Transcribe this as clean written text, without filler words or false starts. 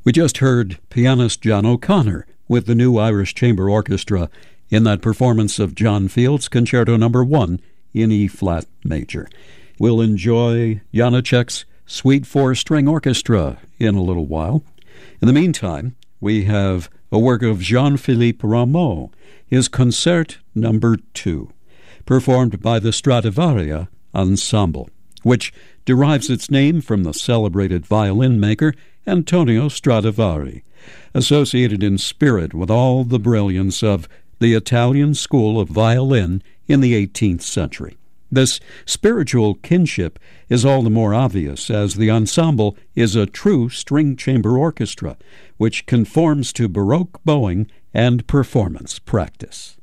We just heard pianist John O'Connor with the New Irish Chamber Orchestra in that performance of John Field's Concerto No. 1 in E-flat major. We'll enjoy Janacek's Suite for String Orchestra in a little while. In the meantime, we have a work of Jean-Philippe Rameau, his Concert No. 2, performed by the Stradivaria Ensemble, which derives its name from the celebrated violin maker Antonio Stradivari, associated in spirit with all the brilliance of the Italian school of violin in the 18th century. This spiritual kinship is all the more obvious as the ensemble is a true string chamber orchestra, which conforms to Baroque bowing and performance practice.